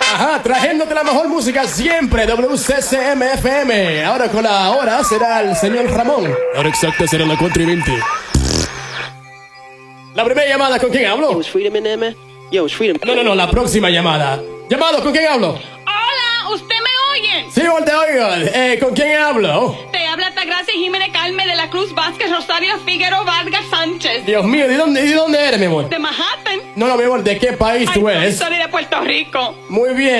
Ajá, trayéndote la mejor música siempre, WCCM-FM. Ahora con la hora será el señor Ramón. Ahora exacta será la 4:20. La primera llamada, ¿con quién hablo? Yo, it's Freedom in there, man. Yo, it's Freedom. No, la próxima llamada. Llamado, ¿con quién hablo? Hola, ¿usted me oye? Sí, te oigo. ¿Con quién hablo? Te habla Altagracia Jiménez Calme de la Cruz Vázquez Rosario Figueroa Vargas Sánchez. Dios mío, ¿de dónde eres, mi amor? De Manhattan. No, mi amor, ¿de qué país tú eres? Soy de Puerto Rico. Muy bien.